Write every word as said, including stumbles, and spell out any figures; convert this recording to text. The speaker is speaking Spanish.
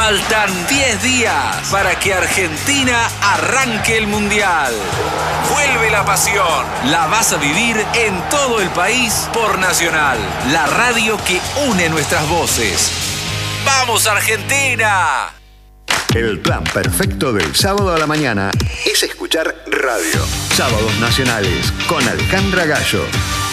Faltan diez días para que Argentina arranque el Mundial. Vuelve la pasión. La vas a vivir en todo el país por Nacional, la radio que une nuestras voces. ¡Vamos, Argentina! El plan perfecto del sábado a la mañana es escuchar radio. Sábados Nacionales con Alejandra Gallo.